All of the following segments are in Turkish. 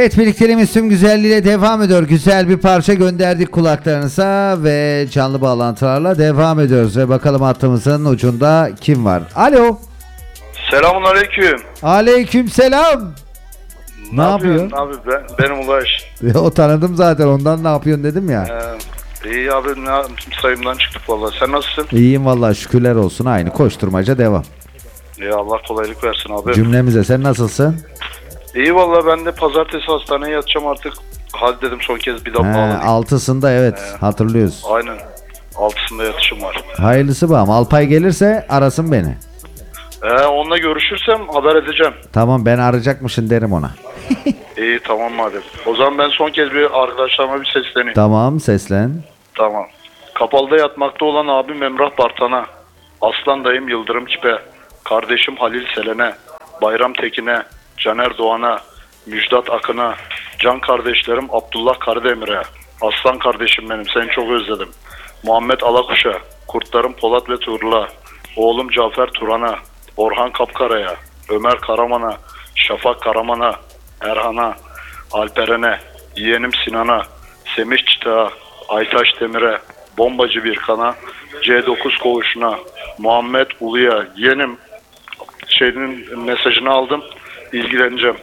Evet, birlikteliğimiz tüm güzelliğiyle devam ediyor. Güzel bir parça gönderdik kulaklarınıza ve canlı bağlantılarla devam ediyoruz. Ve bakalım hattımızın ucunda kim var? Alo. Selamünaleyküm. Aleyküm selam. Ne yapıyor? Abi benim Ulaş. O tanıdım zaten, ondan ne yapıyorsun dedim ya. İyi abi, sayımdan çıktık vallahi. Sen nasılsın? İyiyim vallahi, şükürler olsun, aynı koşturmaca devam. İyi, Allah kolaylık versin abi. Cümlemize, sen nasılsın? İyi vallahi, ben de pazartesi hastaneye yatacağım artık. Hadi dedim son kez bir daha bağlayayım. 6'sında evet, hatırlıyoruz. Aynen. 6'sında yatışım var. Hayırlısı bakalım. Alpay gelirse arasın beni. Onunla görüşürsem haber edeceğim. Tamam, ben arayacakmışım derim ona. İyi, tamam madem. O zaman ben son kez bir arkadaşlarıma bir sesleneyim. Tamam, seslen. Tamam. Kapalıda yatmakta olan abim Emrah Bartan'a, Aslan dayım Yıldırım Kipe, kardeşim Halil Selen'e, Bayram Tekin'e, Caner Doğan'a, Müjdat Akın'a, can kardeşlerim Abdullah Karademir'e, aslan kardeşim benim, seni çok özledim. Muhammed Alakuş'a, kurtlarım Polat ve Tuğrul'a, oğlum Cafer Turan'a, Orhan Kapkara'ya, Ömer Karaman'a, Şafak Karaman'a, Erhan'a, Alperen'e, yeğenim Sinan'a, Semih Çıtak'a, Aytaş Demir'e, Bombacı Birkan'a, C9 Koğuşu'na, Muhammed Ulu'ya, yeğenim şeyinin mesajını aldım, ilgileneceğim.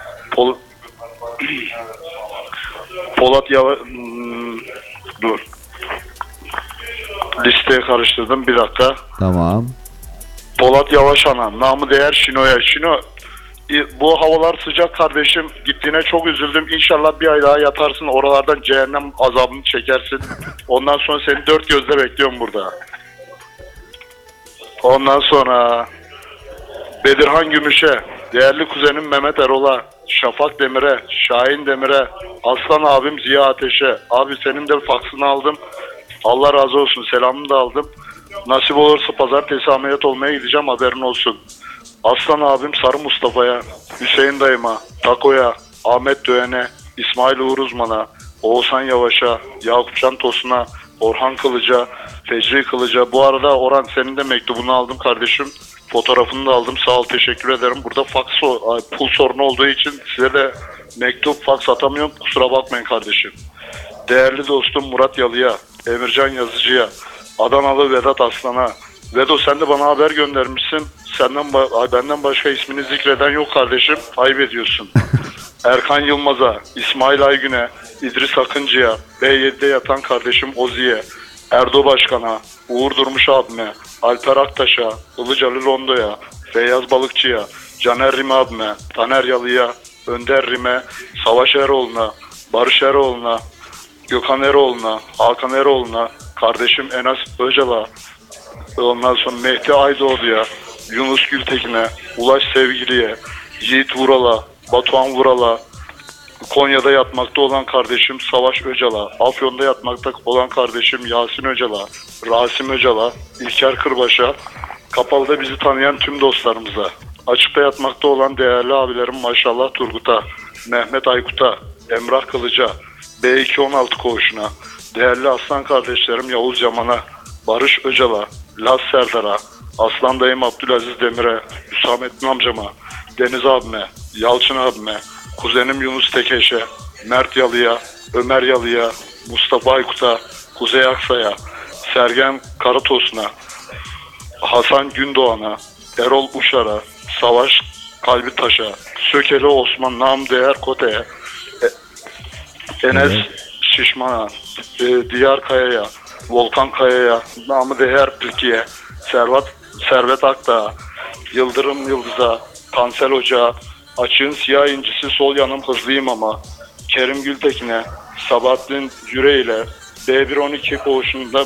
Polat dur. Listeye karıştırdım, bir dakika. Tamam. Polat Yavaşan'a, namı değer Şino'ya. Şino, bu havalar sıcak kardeşim. Gittiğine çok üzüldüm. İnşallah bir ay daha yatarsın. Oralardan cehennem azabını çekersin. Ondan sonra seni dört gözle bekliyorum burada. Ondan sonra Bedirhan Gümüş'e, değerli kuzenim Mehmet Erol'a, Şafak Demir'e, Şahin Demir'e, Aslan abim Ziya Ateş'e. Abi senin de faksını aldım. Allah razı olsun, selamını da aldım. Nasip olursa pazartesi ameliyat olmaya gideceğim, haberin olsun. Aslan abim Sarı Mustafa'ya, Hüseyin dayıma, Tako'ya, Ahmet Döğen'e, İsmail Uğur Uzman'a, Oğuzhan Yavaş'a, Yakupcan Tosun'a, Orhan Kılıç'a, Fecri Kılıç'a. Bu arada Orhan, senin de mektubunu aldım kardeşim. Fotoğrafını da aldım, sağ ol, teşekkür ederim. Burada pul sorunu olduğu için size de mektup, faks atamıyorum, kusura bakmayın kardeşim. Değerli dostum Murat Yalı'ya, Emircan Yazıcı'ya, Adanalı Vedat Aslan'a. Vedo, sen de bana haber göndermişsin. Benden başka ismini zikreden yok kardeşim. Ayıp ediyorsun. Erkan Yılmaz'a, İsmail Aygün'e, İdris Akıncı'ya, B7'de yatan kardeşim Ozi'ye, Erdo Başkan'a, Uğur Durmuş abime, Alper Aktaş'a, Ilıcalı Londo'ya, Feyyaz Balıkçı'ya, Caner Rime abime, Taner Yalı'ya, Önder Rime, Savaş Eroğlu'na, Barış Eroğlu'na, Gökhan Eroğlu'na, Hakan Eroğlu'na, kardeşim Enes Öcal'a, ondan sonra Mehdi Aydoğdu'ya, Yunus Gültekin'e, Ulaş Sevgili'ye, Yiğit Vural'a, Batuhan Vural'a, Konya'da yatmakta olan kardeşim Savaş Öcal'a, Afyon'da yatmakta olan kardeşim Yasin Öcal'a, Rasim Öcal'a, İlker Kırbaş'a, Kapalı'da bizi tanıyan tüm dostlarımıza, açıkta yatmakta olan değerli abilerim Maşallah Turgut'a, Mehmet Aykut'a, Emrah Kılıç'a, B216 Koğuşu'na, değerli aslan kardeşlerim Yavuz Yaman'a, Barış Öcal'a, Laz Serdar'a, Aslan dayım Abdülaziz Demir'e, Hüsamettin amcama, Deniz abime, Yalçın abime, kuzenim Yunus Tekeş'e, Mert Yalı'ya, Ömer Yalı'ya, Mustafa Aykut'a, Kuzey Aksa'ya, Sergen Karatos'una, Hasan Gündoğan'a, Erol Uşar'a, Savaş Kalbitaş'a, Sökeli Osman Nam Değer Kote'ye, Enes Şişman'a, Diyar Kaya'ya, Volkan Kaya'ya, namı değer Türkiye, Servet Akdağ'a, Yıldırım Yıldız'a, Kansel Hoca'ya, Açığın Siyah İncisi Sol Yanım Hızlıyım Ama, Kerim Gültekin'e, Sabahattin Yüreği'yle, B112 Koğuşu'nda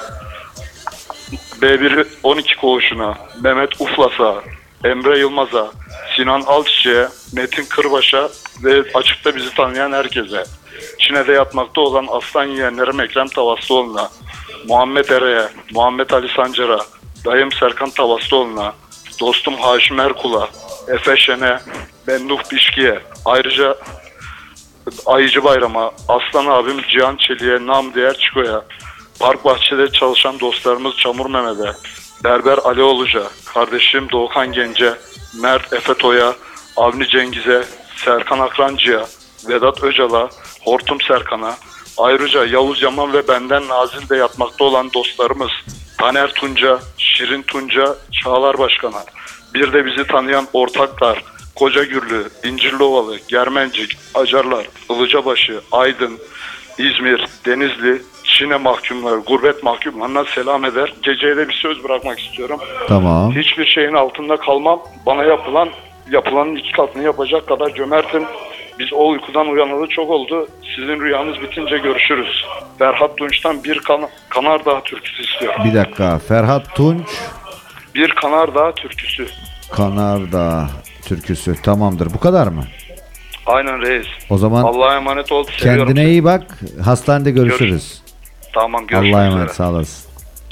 B112 Koğuşu'na, Mehmet Uflas'a, Emre Yılmaz'a, Sinan Alçiçek'e, Metin Kırbaş'a ve açıkta bizi tanıyan herkese. Çin'de yatmakta olan aslan yeğenlerim Ekrem Tavaslıoğlu'na, Muhammed Ere'ye, Muhammed Ali Sancar'a, dayım Serkan Tavaslıoğlu'na, dostum Haşim Erkul'a, Efe Şen'e, Bennuh Bişki'ye, ayrıca Ayıcı Bayram'a, Aslan abim Cihan Çelik'e, nam değer Çiko'ya, Park Bahçe'de çalışan dostlarımız Çamur Mehmet'e, Berber Ali Oluca, kardeşim Doğukan Gence, Mert Efe Toy'a, Avni Cengiz'e, Serkan Akrancı'ya, Vedat Öcal'a, Hortum Serkan'a, ayrıca Yavuz Yaman ve benden Nazil'de yatmakta olan dostlarımız Taner Tunca, Şirin Tunca, Çağlar Başkan'a, bir de bizi tanıyan ortaklar Kocagürlü, İncirliovalı, Germencik, Acarlar, Ilıcabaşı, Aydın, İzmir, Denizli, Çin'e mahkumları, gurbet mahkumlarına selam eder. Geceye de bir söz bırakmak istiyorum. Tamam. Hiçbir şeyin altında kalmam. Bana yapılanın 2 katını yapacak kadar cömertim. Biz o uykudan uyanalı çok oldu. Sizin rüyanız bitince görüşürüz. Ferhat Tunç'tan bir Kanardağ türküsü istiyorum. Bir dakika. Ferhat Tunç, Bir Kanardağ türküsü. Kanardağ türküsü. Tamamdır. Bu kadar mı? Aynen reis. O zaman Allah'a emanet ol. Seviyorum kendine seni. iyi bak. Hastanede görüşürüz. Tamam, görüşmek Allah'a üzere. emanet, sağ olasın.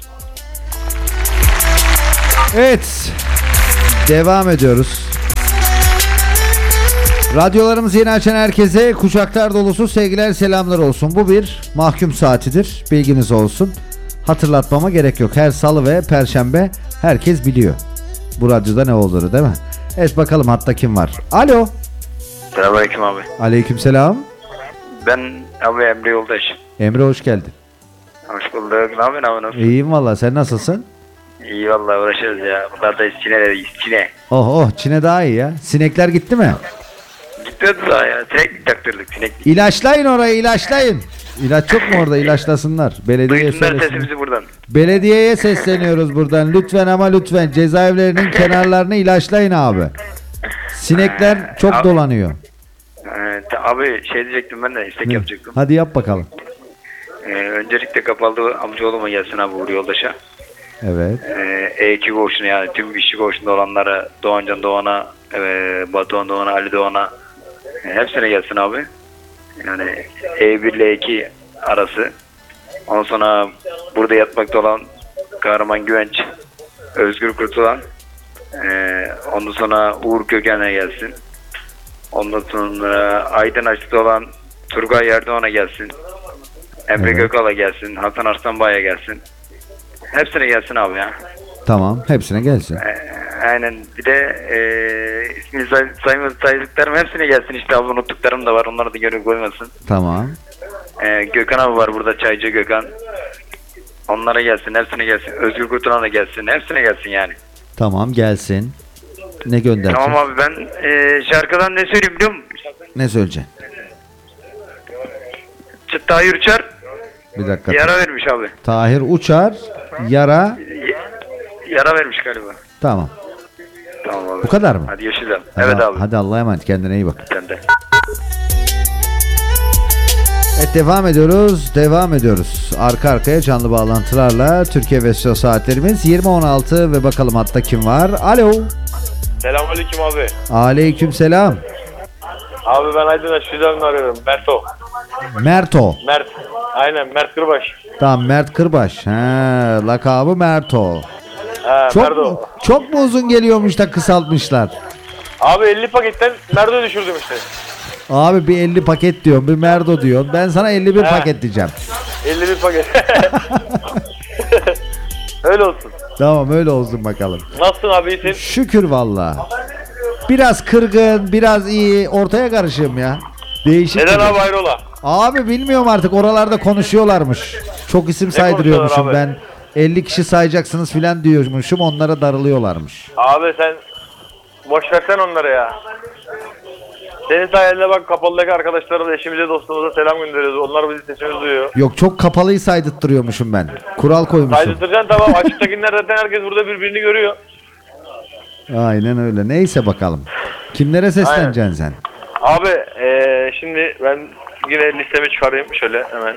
Evet. Devam ediyoruz. Radyolarımızı yeni açan herkese kucaklar dolusu sevgiler, selamlar olsun. Bu bir mahkum saatidir. Bilginiz olsun. Hatırlatmama gerek yok. Her salı ve perşembe herkes biliyor bu radyoda ne olduğunu, değil mi? Evet, bakalım hatta kim var? Alo. Selamünaleyküm abi. Aleykümselam. Ben abi Emre Yoldaş. Emre, hoş geldin. Hoş bulduk. Ne yapıyorsun abi? Nasılsın? İyiyim valla, sen nasılsın? İyi vallahi uğraşıyoruz ya. Bunlar da Çin'e. Çin'e. Oh oh, Çin'e daha iyi ya. Sinekler gitti mi? Gitmiyordu daha ya. Sinek taktırdık. Sinek. İlaçlayın orayı, ilaçlayın. İlaç yok mu orada? İlaçlasınlar. Belediyeye Duysunlar söylesin. sesimizi buradan. Belediyeye sesleniyoruz buradan. Lütfen ama lütfen cezaevlerinin kenarlarını ilaçlayın abi. Sinekler çok Abi. dolanıyor. Abi şey diyecektim, ben de istek yapacaktım. Hadi yap bakalım. Öncelikle kapalı amcaoğluma gelsin abi Uğur Yoldaş'a. Evet. E2 koğuşuna, yani tüm işçi koğuşunda olanlara, Doğancan Doğan'a, Batuhan Doğan'a, Ali Doğan'a, hepsine gelsin abi. Yani E1 ile E2 arası. Ondan sonra burada yatmakta olan Kahraman Güvenç, Özgür Kurtulan, ondan sonra Uğur Köken'e gelsin. Ondan sonra Aydın Açık'ta olan Turgay Erdoğan'a gelsin. Emre Evet. Gökal'a gelsin. Hasan Arslanbay'a gelsin. Hepsine gelsin abi ya. Tamam, hepsine gelsin. Aynen. Bir de ismini saydıklarım hepsine gelsin işte abi, unuttuklarım da var. Onları da gönül koymasın. Tamam. Gökhan abi var burada, Çaycı Gökhan. Onlara gelsin, hepsine gelsin. Özgür Kurtulan'a gelsin, hepsine gelsin yani. Tamam, gelsin. Ne göndereceksin? Tamam abi, ben şarkıdan ne söyleyeyim biliyor musun? Ne söyleyeceksin? Tahir Uçar Bir dakika. yara vermiş abi. Tahir Uçar, yara. Yara vermiş galiba. Tamam. Tamam abi. Bu kadar mı? Hadi yaşayalım. Hadi, Evet abi. Hadi Allah'a emanet, kendine iyi bak. Sen de. Evet, devam ediyoruz. Devam ediyoruz. Arka arkaya canlı bağlantılarla Türkiye Vesio saatlerimiz 20.16 ve bakalım hatta kim var? Alo. Selamünaleyküm abi. Aleykümselam. Abi ben Aydın Aşkı'dan arıyorum. Merto. Merto. Mert. Aynen Mert Kırbaş. Tamam, Mert Kırbaş. He, lakabı Merto. Çok Merdo. mu, çok mu uzun geliyormuş da kısaltmışlar? Abi 50 paketten Merdo düşürdüm işte. Abi bir 50 paket diyorum, bir Merdo diyorsun. Ben sana 51 He. paket diyeceğim. 51 paket. Öyle olsun. Tamam, öyle olsun bakalım. Nasılsın abi, iyisin? Şükür valla. Biraz kırgın, biraz iyi, ortaya karışığım ya. Değişik. Neden gibi. abi hayrola? Abi bilmiyorum artık, oralarda konuşuyorlarmış. Çok isim saydırıyormuşum konuşuyorlar ben. 50 kişi sayacaksınız filan diyormuşum, onlara darılıyorlarmış. Abi sen boş versen onları ya. Senin sayende bak, kapalıdaki arkadaşlara da, eşimize, dostumuza selam gönderiyoruz. Onlar bizi, sesimizi duyuyor. Yok, çok kapalıyı saydırttırıyormuşum ben. Kural koymuşum. Saydıracaksın tamam. Açıktakiler zaten, herkes burada birbirini görüyor. Aynen öyle. Neyse bakalım. Kimlere sesleneceksin sen? Abi şimdi ben yine listemi çıkarayım şöyle hemen.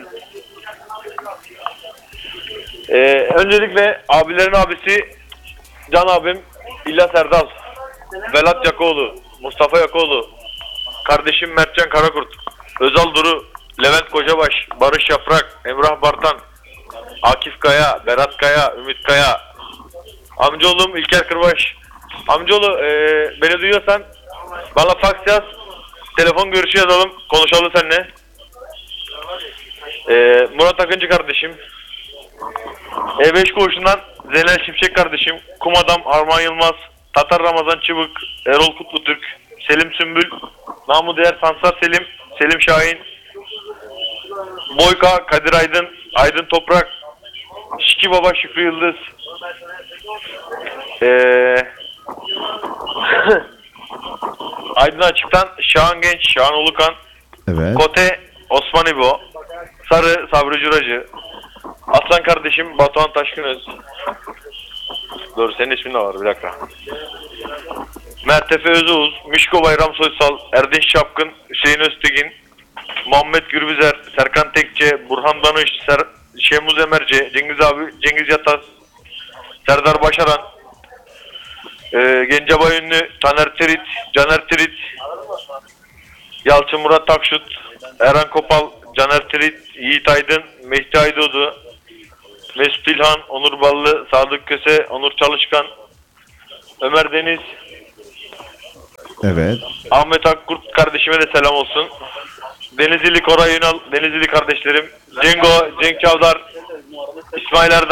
Öncelikle abilerin abisi Can abim İlyas Erdal, Velat Yakoğlu, Mustafa Yakoğlu, kardeşim Mertcan Karakurt, Özal Duru, Levent Kocabaş, Barış Yaprak, Emrah Bartan, Akif Kaya, Berat Kaya, Ümit Kaya, amcaoğlum İlker Kırbaş. Amcaoğlu beni duyuyorsan bana fax yaz, telefon görüşü yazalım, konuşalım seninle. Murat Akıncı kardeşim, E5 koğuşundan Zelal Şimşek kardeşim, Kum Adam Armağan Yılmaz, Tatar Ramazan Çıbık, Erol Kutlutürk, Selim Sümbül, namı diğer Sansar Selim, Selim Şahin, Boyka, Kadir Aydın, Aydın Toprak, Şiki Baba, Şükrü Yıldız, Aydın Açık'tan Şahan Genç, Şahan Ulukan, Evet. Kote, Osman İbo, Sarı, Sabri Curacı, Aslan kardeşim Batuhan Taşkınöz. Doğru, senin ismin de var, bir dakika. Mert Efe Özoğuz, Mişko Bayram Soysal, Erdinç Şapkın, Hüseyin Öztekin, Muhammed Gürbüzer, Serkan Tekçe, Burhan Danış, Şemuz Emerce, Cengiz abi, Cengiz Yataz, Serdar Başaran, Gencebay Ünlü, Taner Terit, Caner Terit, Yalçın Murat Takşut, Eren Kopal, Caner Terit, Yiğit Aydın, Mehdi Aydoğdu, Mesut İlhan, Onur Ballı, Sadık Köse, Onur Çalışkan, Ömer Deniz, Evet. Ahmet Akkurt kardeşime de selam olsun. Denizli Koray Ünal, Denizli kardeşlerim, Cengo, Cenk Çavdar, İsmail Erdem.